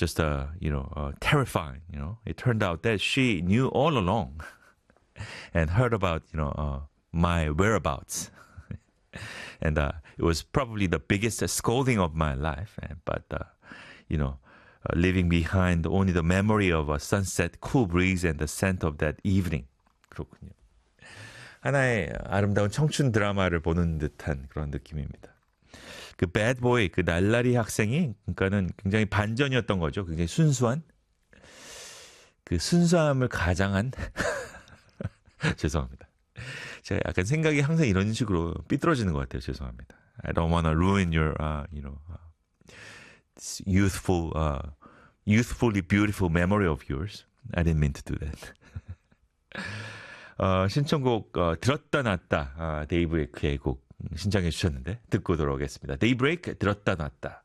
just terrifying. It turned out that she knew all along and heard about my whereabouts. And it was probably the biggest scolding of my life. But leaving behind only the memory of a sunset, cool breeze, and the scent of that evening. 그렇군요. 하나의 아름다운 청춘 드라마를 보는 듯한 그런 느낌입니다. 그 배드보이, 그 날라리 학생이 그러니까는 굉장히 반전이었던 거죠. 굉장히 순수한 그 순수함을 가장한 죄송합니다. 제가 약간 생각이 항상 이런 식으로 삐뚤어지는 것 같아요. 죄송합니다. I don't want to ruin your youthfully beautiful memory of yours. I didn't mean to do that. 신청곡 들었다 놨다 데이브레이크의 곡 신청해 주셨는데 듣고 돌아오겠습니다. 데이브레이크 들었다 놨다.